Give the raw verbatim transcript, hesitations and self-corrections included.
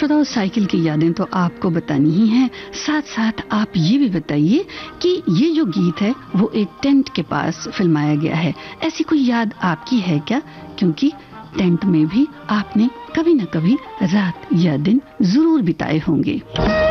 श्रोताओं, साइकिल की यादें तो आपको बतानी ही हैं, साथ साथ आप ये भी बताइए कि ये जो गीत है वो एक टेंट के पास फिल्माया गया है। ऐसी कोई याद आपकी है क्या? क्योंकि टेंट में भी आपने कभी न कभी रात या दिन जरूर बिताए होंगे।